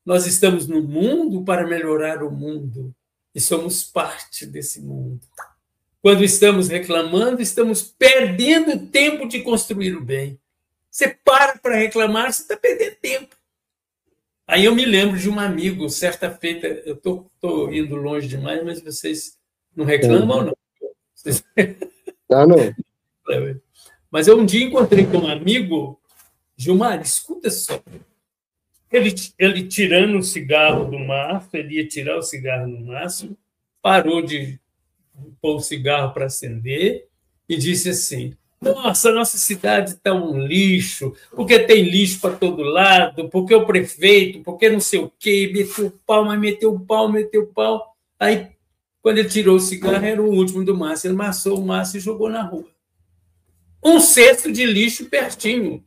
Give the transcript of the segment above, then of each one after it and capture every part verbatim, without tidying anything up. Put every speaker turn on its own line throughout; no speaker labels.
Nós estamos no mundo para melhorar o mundo e somos parte desse mundo. Quando estamos reclamando, estamos perdendo tempo de construir o bem. Você para para reclamar, você está perdendo tempo. Aí eu me lembro de um amigo, certa feita, eu estou tô, tô indo longe demais, mas vocês não reclamam, não? Vocês...
Ah, não.
Mas eu um dia encontrei com um amigo, Gilmar, escuta só. Ele, ele tirando o cigarro do maço, ele ia tirar o cigarro do maço, parou de pôr o cigarro para acender e disse assim: nossa, nossa cidade está um lixo, porque tem lixo para todo lado, porque o prefeito, porque não sei o quê, meteu o pau, mas meteu o pau, meteu o pau. Aí, quando ele tirou o cigarro, era o último do maço, ele amassou o maço e jogou na rua. Um cesto de lixo pertinho.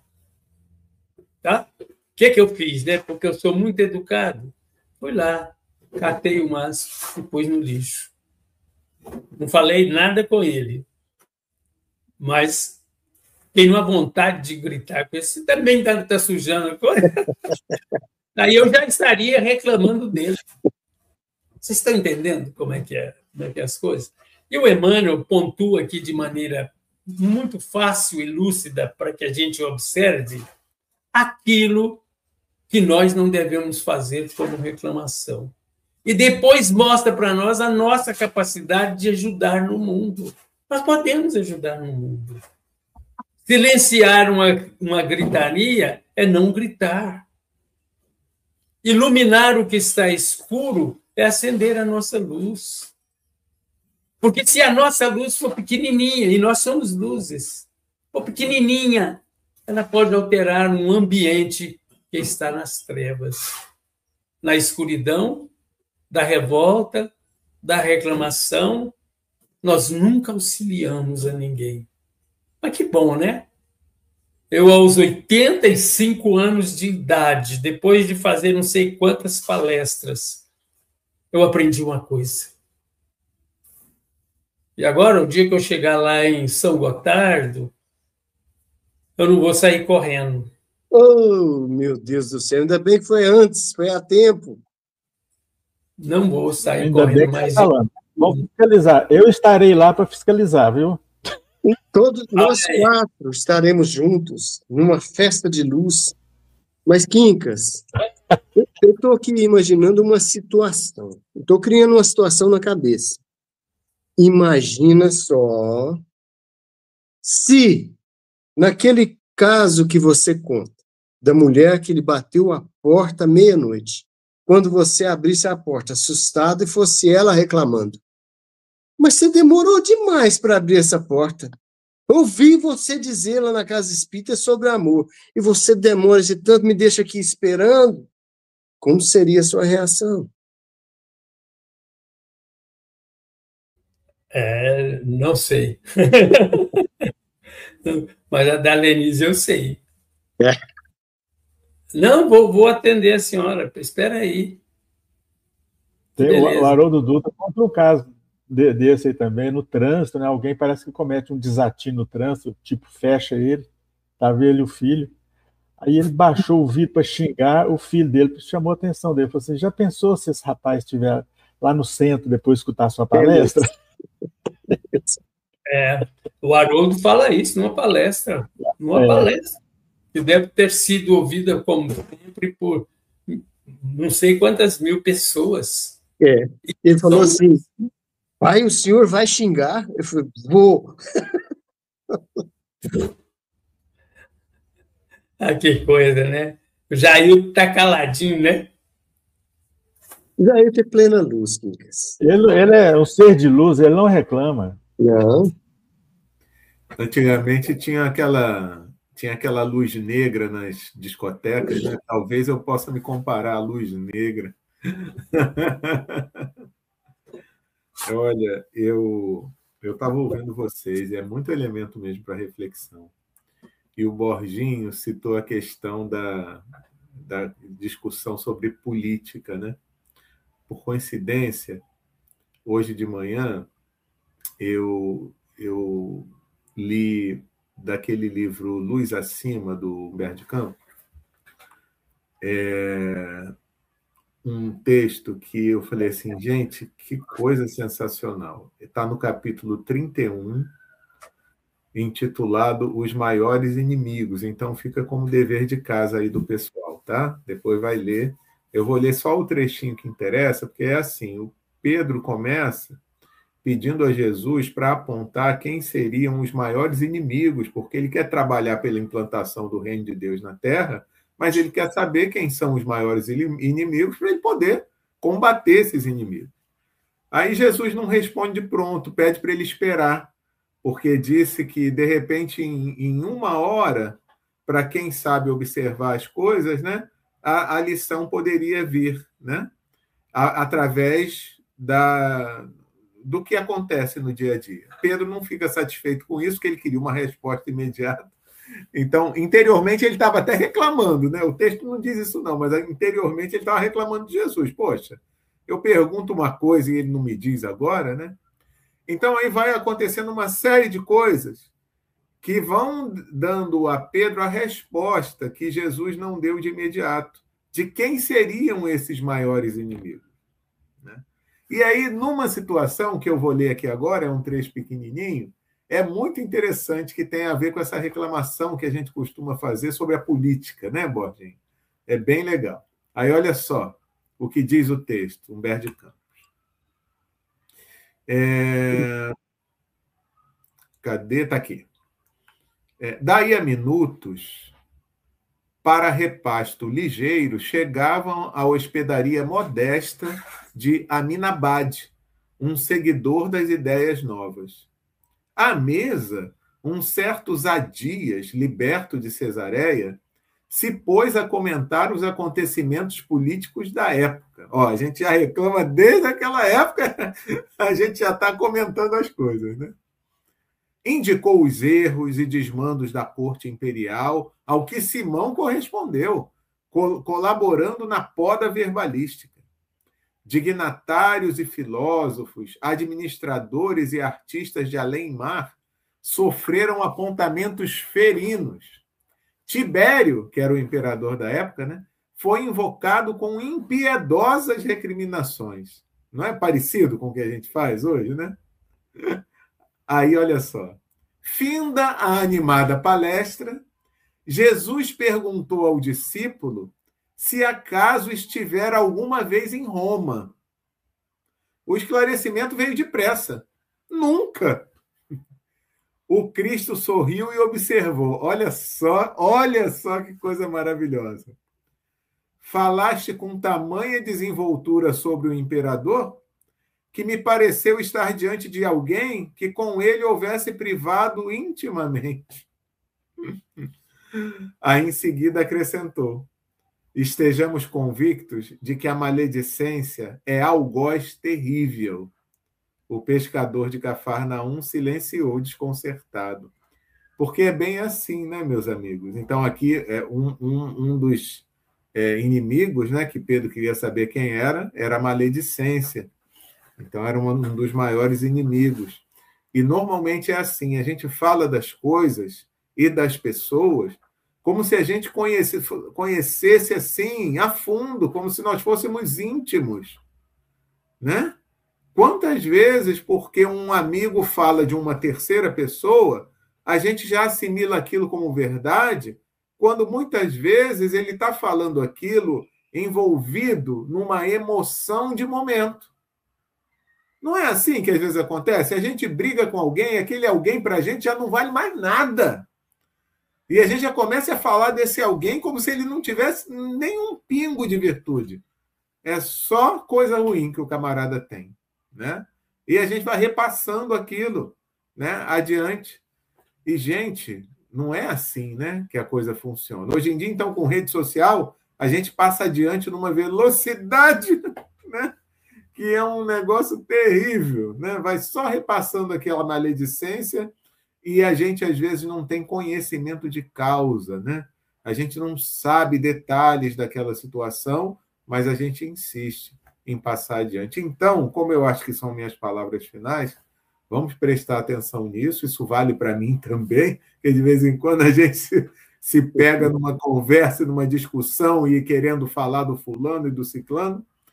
Tá? O que, que eu fiz, né? Porque eu sou muito educado. Fui lá, catei o maço e pus no lixo. Não falei nada com ele. Mas tenho uma vontade de gritar com ele. Você também está tá sujando a coisa? Aí eu já estaria reclamando dele. Vocês estão entendendo como é que é, como é que é as coisas? E o Emmanuel pontua aqui de maneira muito fácil e lúcida para que a gente observe aquilo que nós não devemos fazer como reclamação. E depois mostra para nós a nossa capacidade de ajudar no mundo. Nós podemos ajudar no mundo. Silenciar uma, uma gritaria é não gritar. Iluminar o que está escuro é acender a nossa luz. Porque se a nossa luz for pequenininha, e nós somos luzes, for pequenininha, ela pode alterar um ambiente que está nas trevas, na escuridão, da revolta, da reclamação. Nós nunca auxiliamos a ninguém. Mas que bom, né? Eu, aos oitenta e cinco anos de idade, depois de fazer não sei quantas palestras, eu aprendi uma coisa. E agora, o dia que eu chegar lá em São Gotardo, eu não vou sair correndo.
Oh, meu Deus do céu, ainda bem que foi antes, foi a tempo.
Não vou sair
ainda
correndo
bem que
mais.
Tá falando. Vamos fiscalizar. Eu estarei lá para fiscalizar, viu?
Todos nós quatro estaremos juntos numa festa de luz. Mas, Quincas, eu estou aqui imaginando uma situação. Estou criando uma situação na cabeça. Imagina só se, naquele caso que você conta, da mulher que lhe bateu a porta meia-noite, quando você abrisse a porta assustado e fosse ela reclamando. Mas você demorou demais para abrir essa porta. Ouvi você dizer lá na Casa Espírita sobre amor, e você demora de tanto, me deixa aqui esperando. Como seria a sua reação?
É, não sei. Mas a da Lenise eu sei.
É.
Não, vou, vou atender a senhora. Espera aí.
Tem, o, o Haroldo Dutra conta um caso de, desse aí também, no trânsito, né? Alguém parece que comete um desatino no trânsito, tipo, fecha ele, estava ele e o filho. Aí ele baixou o vidro para xingar o filho dele, chamou a atenção dele. Falou assim: já pensou se esse rapaz estiver lá no centro depois de escutar a sua palestra?
É, o Haroldo fala isso numa palestra. Numa é. palestra. Que deve ter sido ouvida, como sempre, por não sei quantas mil pessoas.
É. Ele falou assim: pai, o senhor vai xingar? Eu falei: vou.
Ah, que coisa, né? O Jair tá caladinho, né?
O Jair tem plena luz, Quincas.
Ele, ele é um ser de luz, ele não reclama.
Não.
Antigamente tinha aquela, tinha aquela luz negra nas discotecas, né? Talvez eu possa me comparar à luz negra. Olha, eu eu estava ouvindo vocês, e é muito elemento mesmo para reflexão. E o Borginho citou a questão da, da discussão sobre política, né? Por coincidência, hoje de manhã, eu, eu li daquele livro Luz Acima, do Humberto de Campos, é, um texto que eu falei assim, gente, que coisa sensacional. Está no capítulo trinta e um, intitulado Os Maiores Inimigos. Então, fica como dever de casa aí do pessoal, tá? Depois vai ler. Eu vou ler só o trechinho que interessa, porque é assim, o Pedro começa pedindo a Jesus para apontar quem seriam os maiores inimigos, porque ele quer trabalhar pela implantação do reino de Deus na Terra, mas ele quer saber quem são os maiores inimigos para ele poder combater esses inimigos. Aí Jesus não responde de pronto, pede para ele esperar, porque disse que, de repente, em, em uma hora, para quem sabe observar as coisas, né, a, a lição poderia vir, né, a, através da... do que acontece no dia a dia. Pedro não fica satisfeito com isso, porque ele queria uma resposta imediata. Então, interiormente, ele estava até reclamando, né? O texto não diz isso, não, mas interiormente ele estava reclamando de Jesus. Poxa, eu pergunto uma coisa e ele não me diz agora, né? Então, aí vai acontecendo uma série de coisas que vão dando a Pedro a resposta que Jesus não deu de imediato, de quem seriam esses maiores inimigos, né? E aí, numa situação que eu vou ler aqui agora, é um trecho pequenininho, é muito interessante, que tem a ver com essa reclamação que a gente costuma fazer sobre a política, né, Borginho? É bem legal. Aí, olha só o que diz o texto, Humberto de Campos. É... Cadê? Está aqui. É... Daí a minutos, para repasto ligeiro, chegavam à hospedaria modesta de Aminabad, um seguidor das ideias novas. À mesa, um certo Zadias, liberto de Cesareia, se pôs a comentar os acontecimentos políticos da época. Ó, a gente já reclama desde aquela época, a gente já está comentando as coisas, né? Indicou os erros e desmandos da corte imperial, ao que Simão correspondeu, col- colaborando na poda verbalística. Dignatários e filósofos, administradores e artistas de além-mar sofreram apontamentos ferinos. Tibério, que era o imperador da época, né, foi invocado com impiedosas recriminações. Não é parecido com o que a gente faz hoje, né? Aí, olha só. Finda a animada palestra, Jesus perguntou ao discípulo se acaso estiver alguma vez em Roma. O esclarecimento veio depressa. Nunca. O Cristo sorriu e observou. Olha só, olha só que coisa maravilhosa. Falaste com tamanha desenvoltura sobre o imperador que me pareceu estar diante de alguém que com ele houvesse privado intimamente. Aí, em seguida, acrescentou: estejamos convictos de que a maledicência é algoz terrível. O pescador de Cafarnaum silenciou, desconcertado. Porque é bem assim, né, meus amigos? Então, aqui, é um, um, um dos é, inimigos, né, que Pedro queria saber quem era, era a maledicência. Então, era um, um dos maiores inimigos. E, normalmente, é assim, a gente fala das coisas e das pessoas como se a gente conhecesse, conhecesse assim, a fundo, como se nós fôssemos íntimos, né? Quantas vezes, porque um amigo fala de uma terceira pessoa, a gente já assimila aquilo como verdade, quando muitas vezes ele está falando aquilo envolvido numa emoção de momento. Não é assim que às vezes acontece? A gente briga com alguém, aquele alguém para a gente já não vale mais nada. E a gente já começa a falar desse alguém como se ele não tivesse nenhum pingo de virtude. É só coisa ruim que o camarada tem, né? E a gente vai repassando aquilo, né, adiante. E, gente, não é assim, né, que a coisa funciona. Hoje em dia, então, com rede social, a gente passa adiante numa velocidade, né, que é um negócio terrível, né? Vai só repassando aquela maledicência e a gente, às vezes, não tem conhecimento de causa, né? A gente não sabe detalhes daquela situação, mas a gente insiste em passar adiante. Então, como eu acho que são minhas palavras finais, vamos prestar atenção nisso. Isso vale para mim também, porque de vez em quando a gente se, se pega numa conversa, numa discussão e querendo falar do fulano e do ciclano,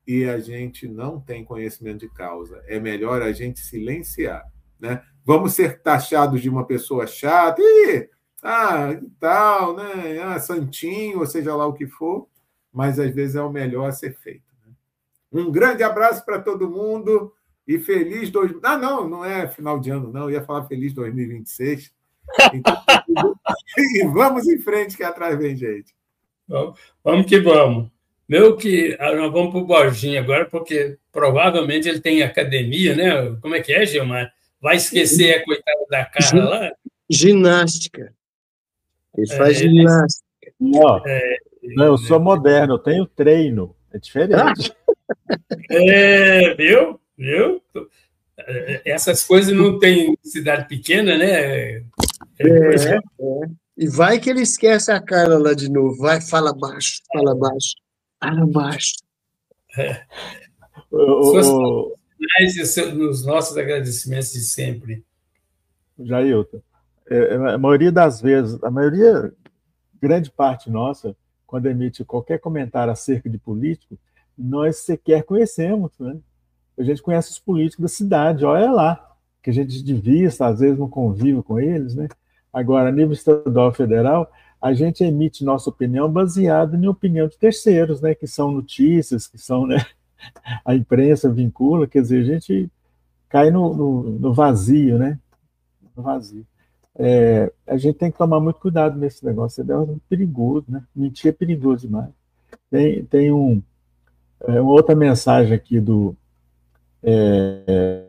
e a gente não tem conhecimento de causa. É melhor a gente silenciar, né? Vamos ser taxados de uma pessoa chata, e ah, tal, né? Ah, santinho, ou seja lá o que for, mas às vezes é o melhor a ser feito. Né? Um grande abraço para todo mundo e feliz dois... Ah, não, não é final de ano, não. Eu ia falar feliz dois mil e vinte e seis. Então, vamos em frente, que atrás vem gente.
Vamos que vamos. Meu que nós vamos para o Borginho agora, porque provavelmente ele tem academia, né? Como é que é, Gilmar? Vai esquecer a coitada da Carla lá?
Ginástica. Ele faz
É,
ginástica.
Não, é, não, eu sou moderno, eu tenho treino. É diferente.
É, viu? Viu? Essas coisas não tem cidade pequena, né?
É, é, é. E vai que ele esquece a cara lá de novo. Vai, fala baixo, fala baixo, fala baixo.
É.
O, o,
nos nossos agradecimentos de sempre.
Jailton, é, a maioria das vezes, a maioria, grande parte nossa, quando emite qualquer comentário acerca de político, nós sequer conhecemos, né? A gente conhece os políticos da cidade, olha lá, que a gente de vista, às vezes não convive com eles, né? Agora, a nível estadual e federal, a gente emite nossa opinião baseada em opinião de terceiros, né? Que são notícias, que são, né? A imprensa vincula, quer dizer, a gente cai no, no, no vazio, né? No vazio. É, a gente tem que tomar muito cuidado nesse negócio, é um perigoso, né? Mentir é perigoso demais. Tem, tem um, é, uma outra mensagem aqui do É,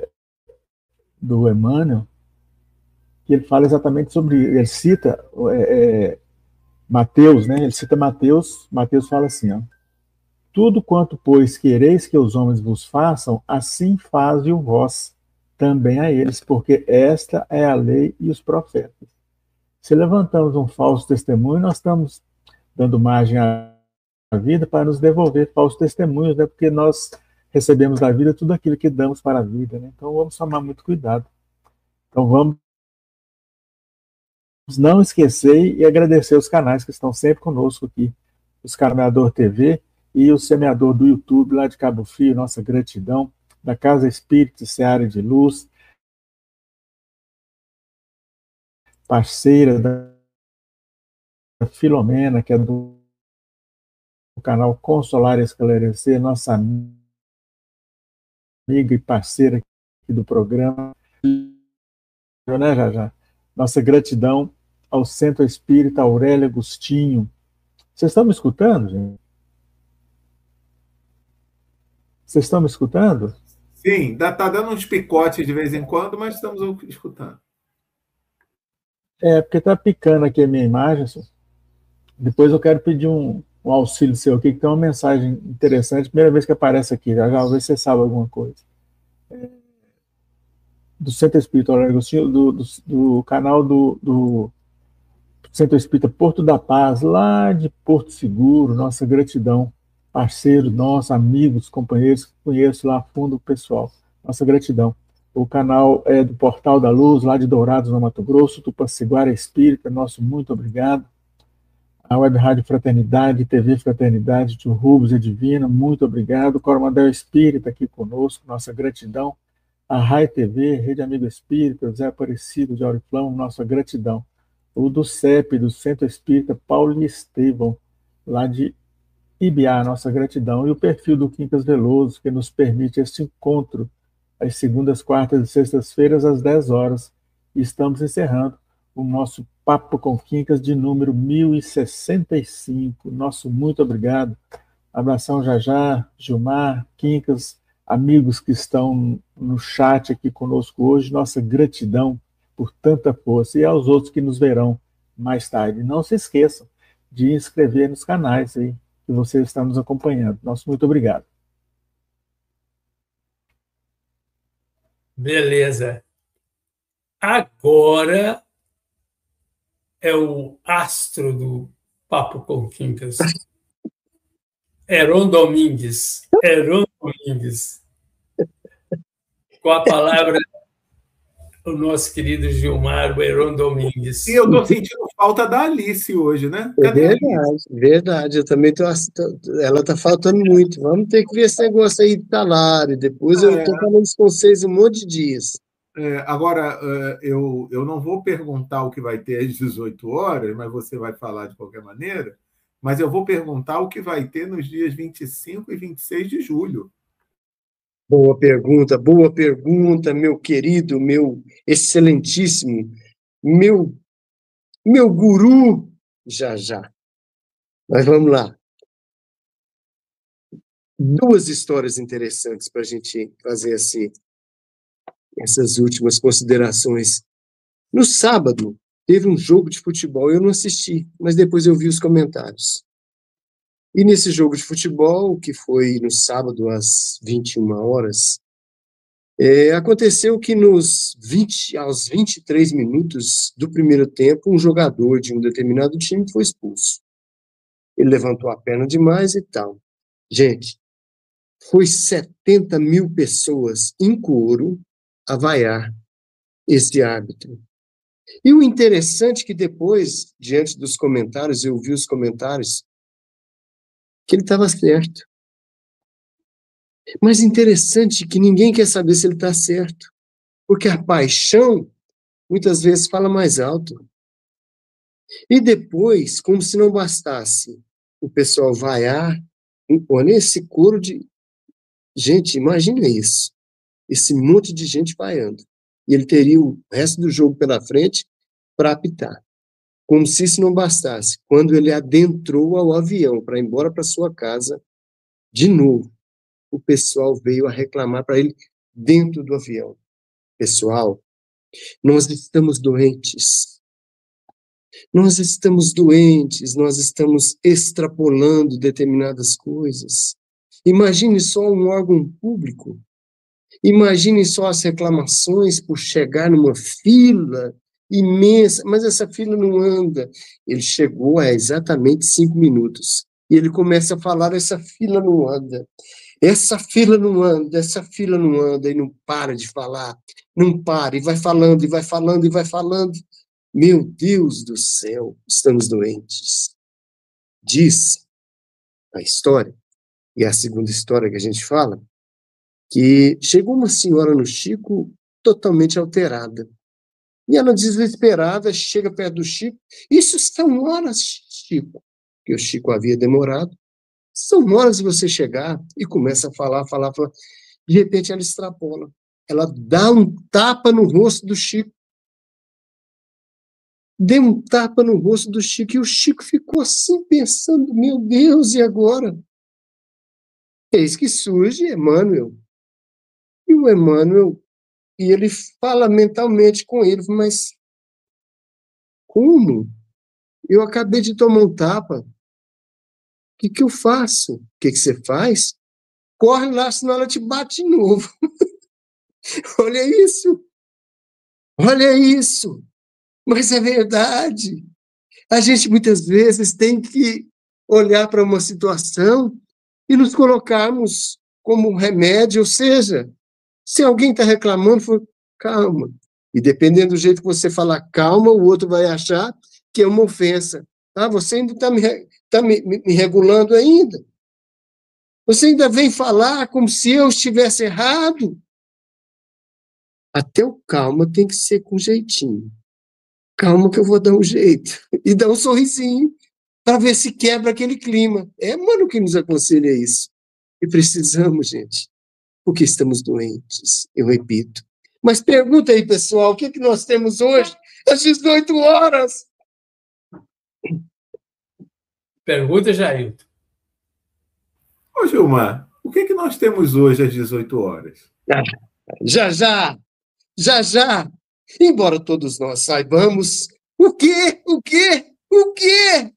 do Emmanuel, que ele fala exatamente sobre, ele cita é, é, Mateus, né? Ele cita Mateus, Mateus fala assim, ó, tudo quanto, pois, quereis que os homens vos façam, assim faze-o vós também a eles, porque esta é a lei e os profetas. Se levantamos um falso testemunho, nós estamos dando margem à vida para nos devolver falsos testemunhos, né? Porque nós recebemos da vida tudo aquilo que damos para a vida, né? Então vamos tomar muito cuidado. Então vamos não esquecer e agradecer os canais que estão sempre conosco aqui, os Semeador T V e o Semeador do YouTube lá de Cabo Frio, nossa gratidão, da Casa Espírita Seara de Luz, parceira da Filomena, que é do canal Consolar e Esclarecer, nossa amiga e parceira aqui do programa, né, já, já. Nossa gratidão ao Centro Espírita Aurélia Agostinho. Vocês estão me escutando, gente? Vocês estão me escutando?
Sim, está dando uns picotes de vez em quando, mas estamos escutando.
É, porque está picando aqui a minha imagem. Depois eu quero pedir um, um auxílio seu aqui, que tem uma mensagem interessante. Primeira vez que aparece aqui, já já vou ver se você sabe alguma coisa. É, do Centro Espírita Aurélia Agostinho, do, do, do canal do, do Centro Espírita Porto da Paz, lá de Porto Seguro, nossa gratidão, parceiro nosso, amigos, companheiros que conheço lá a fundo o pessoal, nossa gratidão. O canal é do Portal da Luz, lá de Dourados, no Mato Grosso, Tupaciguara Espírita, nosso muito obrigado. A Web Rádio Fraternidade, T V Fraternidade, Tio Rubens e Divina, muito obrigado. Coromandel Espírita aqui conosco, nossa gratidão. A Rai T V, Rede Amigo Espírita, Zé Aparecido de Auriflão, nossa gratidão. O do C E P, do Centro Espírita Paulo e Estevão, lá de Ibiá, nossa gratidão. E o perfil do Quincas Veloso, que nos permite este encontro às segundas, quartas e sextas-feiras, às dez horas. E estamos encerrando o nosso Papo com Quincas de número mil e sessenta e cinco. Nosso muito obrigado. Abração Jajá, Gilmar, Quincas, amigos que estão no chat aqui conosco hoje, nossa gratidão por tanta força, e aos outros que nos verão mais tarde. Não se esqueçam de inscrever nos canais aí que você está nos acompanhando. Nosso muito obrigado.
Beleza. Agora é o astro do Papo com Quincas. Heron Domingues. Heron Domingues. Com a palavra o nosso querido Gilmar, o Heron Domingues.
E eu estou sentindo falta da Alice hoje, né?
Cadê é verdade, verdade. Eu também tô, ela está faltando muito. Vamos ter que ver esse negócio aí de salário. Depois eu estou é. falando isso com vocês um monte de dias.
É, agora, eu, eu não vou perguntar o que vai ter às dezoito horas, mas você vai falar de qualquer maneira. Mas eu vou perguntar o que vai ter nos dias vinte e cinco e vinte e seis de julho.
Boa pergunta, boa pergunta, meu querido, meu excelentíssimo, meu, meu guru, já, já. Mas vamos lá. Duas histórias interessantes para a gente fazer assim, essas últimas considerações. No sábado, teve um jogo de futebol, eu não assisti, mas depois eu vi os comentários. E nesse jogo de futebol, que foi no sábado às vinte e uma horas, é, aconteceu que nos vinte, aos vinte e três minutos do primeiro tempo, um jogador de um determinado time foi expulso. Ele levantou a perna demais e tal. Gente, foi setenta mil pessoas em coro a vaiar esse árbitro. E o interessante é que depois, diante dos comentários, eu vi os comentários, que ele estava certo. Mas interessante que ninguém quer saber se ele está certo, porque a paixão muitas vezes fala mais alto. E depois, como se não bastasse o pessoal vaiar, impor nesse coro de gente, imagina isso, esse monte de gente vaiando. E ele teria o resto do jogo pela frente para apitar. Como se isso não bastasse. Quando ele adentrou ao avião para ir embora para sua casa, de novo, o pessoal veio a reclamar para ele dentro do avião. Pessoal, nós estamos doentes. Nós estamos doentes, nós estamos extrapolando determinadas coisas. Imagine só um órgão público. Imagine só as reclamações por chegar numa fila imensa, mas essa fila não anda. Ele chegou a exatamente cinco minutos. E ele começa a falar, essa fila não anda. Essa fila não anda, essa fila não anda, e não para de falar, não para, e vai falando, e vai falando, e vai falando. Meu Deus do céu, estamos doentes. Diz a história, e é a segunda história que a gente fala, que chegou uma senhora no Chico totalmente alterada. E ela, desesperada, chega perto do Chico. Isso são horas, Chico, que o Chico havia demorado. São horas de você chegar e começa a falar, falar, falar. De repente ela extrapola. Ela dá um tapa no rosto do Chico. Deu um tapa no rosto do Chico e o Chico ficou assim pensando, meu Deus, e agora? Eis que surge Emmanuel. E o Emmanuel, e ele fala mentalmente com ele, mas como? Eu acabei de tomar um tapa. O que, que eu faço? O que, que você faz? Corre lá, senão ela te bate de novo. Olha isso. Olha isso. Mas é verdade. A gente, muitas vezes, tem que olhar para uma situação e nos colocarmos como remédio, ou seja, se alguém está reclamando, for, calma. E dependendo do jeito que você falar calma, o outro vai achar que é uma ofensa. Ah, você ainda está me, tá me, me regulando ainda. Você ainda vem falar como se eu estivesse errado. Até o calma tem que ser com jeitinho. Calma que eu vou dar um jeito. E dar um sorrisinho para ver se quebra aquele clima. É Mano que nos aconselha isso. E precisamos, gente, porque estamos doentes, eu repito. Mas pergunta aí, pessoal, o que, que nós temos hoje às dezoito horas?
Pergunta, Jailton.
Ô, Gilmar, o que, que nós temos hoje às dezoito horas?
Ah, já, já, já, já. Embora todos nós saibamos o quê, o quê, o quê?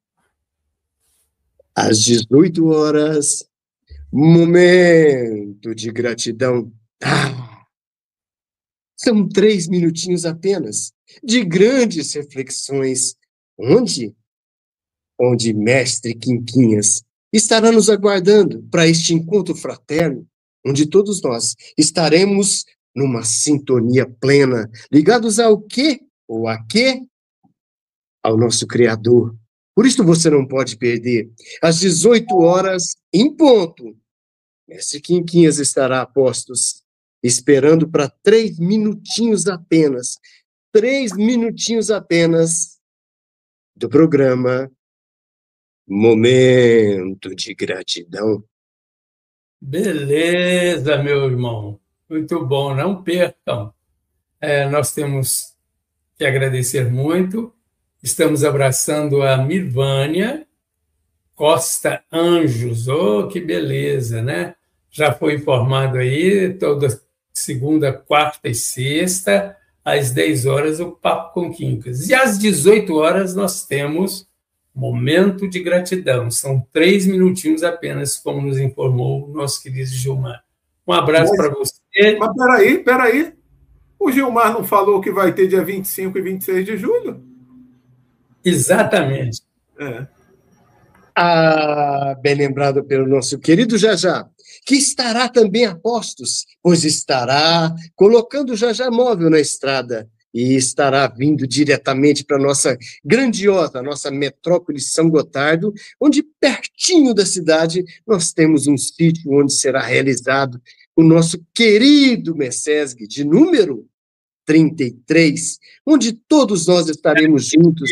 Às dezoito horas, momento de gratidão. Ah, são três minutinhos apenas de grandes reflexões. Onde? Onde Mestre Quinquinhas estará nos aguardando para este encontro fraterno, onde todos nós estaremos numa sintonia plena, ligados ao quê? Ou a quê? Ao nosso Criador. Por isso você não pode perder. Às dezoito horas, em ponto, Mestre Quinquinhas estará a postos, esperando para três minutinhos apenas, três minutinhos apenas do programa Momento de Gratidão.
Beleza, meu irmão. Muito bom, não percam. É, nós temos que agradecer muito. Estamos abraçando a Mirvânia Costa Anjos. Oh, que beleza, né? Já foi informado aí, toda segunda, quarta e sexta, às dez horas, o Papo com Quincas. E às dezoito horas nós temos Momento de Gratidão. São três minutinhos apenas, como nos informou o nosso querido Gilmar. Um abraço para você.
Mas peraí, peraí. O Gilmar não falou que vai ter dia vinte e cinco e vinte e seis de julho?
Exatamente.
É.
Ah, bem lembrado pelo nosso querido Jajá, que estará também a postos, pois estará colocando o Jajá Móvel na estrada e estará vindo diretamente para a nossa grandiosa, nossa metrópole São Gotardo, onde pertinho da cidade nós temos um sítio onde será realizado o nosso querido Messesg de número trinta e três, onde todos nós estaremos juntos.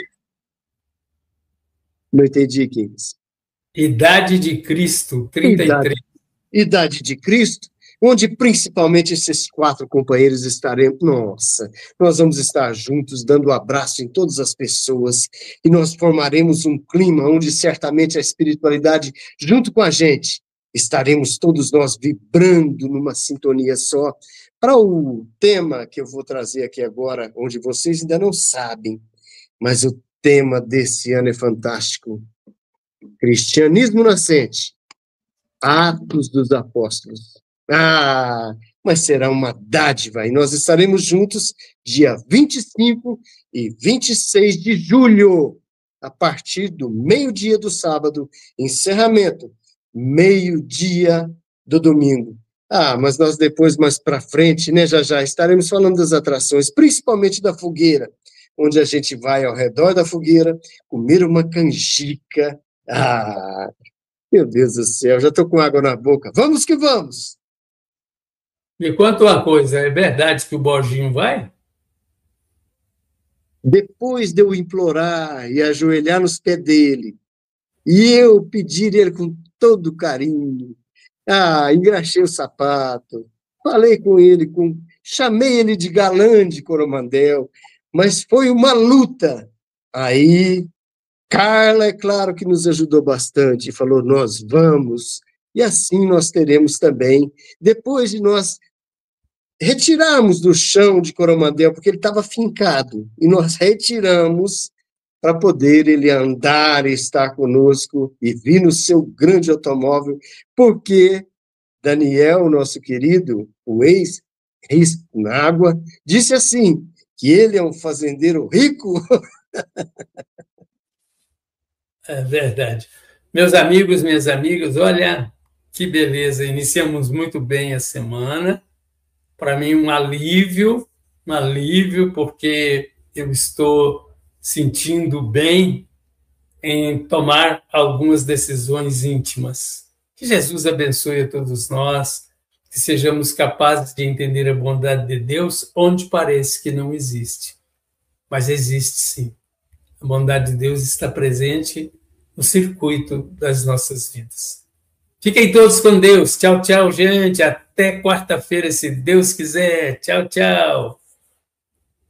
Não entendi, Kings.
Idade de Cristo, trinta e três.
Idade, Idade de Cristo, onde principalmente esses quatro companheiros estaremos. Nossa, nós vamos estar juntos, dando um abraço em todas as pessoas, e nós formaremos um clima onde certamente a espiritualidade, junto com a gente, estaremos todos nós vibrando numa sintonia só. Para o tema que eu vou trazer aqui agora, onde vocês ainda não sabem, mas o tema desse ano é fantástico. Cristianismo nascente. Atos dos Apóstolos. Ah, mas será uma dádiva. E nós estaremos juntos dia vinte e cinco e vinte e seis de julho, a partir do meio-dia do sábado, encerramento, meio-dia do domingo. Ah, mas nós depois, mais para frente, né, já já, estaremos falando das atrações, principalmente da fogueira, onde a gente vai ao redor da fogueira comer uma canjica. Ah, meu Deus do céu, já estou com água na boca. Vamos que vamos!
Me conta uma coisa, é verdade que o Borginho vai?
Depois de eu implorar e ajoelhar nos pés dele, e eu pedir ele com todo carinho, ah, engraxei o sapato, falei com ele, com, chamei ele de galã de Coromandel, mas foi uma luta. Aí, Carla, é claro que nos ajudou bastante, falou, nós vamos, e assim nós teremos também, depois de nós retirarmos do chão de Coromandel, porque ele estava fincado, e nós retiramos para poder ele andar e estar conosco, e vir no seu grande automóvel, porque Daniel, nosso querido, o ex-risco na água, disse assim, que ele é um fazendeiro rico.
É verdade. Meus amigos, minhas amigas, olha que beleza, iniciamos muito bem a semana. Para mim, um alívio, um alívio, porque eu estou sentindo bem em tomar algumas decisões íntimas. Que Jesus abençoe a todos nós, que sejamos capazes de entender a bondade de Deus onde parece que não existe. Mas existe sim. A bondade de Deus está presente no circuito das nossas vidas. Fiquem todos com Deus. Tchau, tchau, gente. Até quarta-feira, se Deus quiser. Tchau, tchau.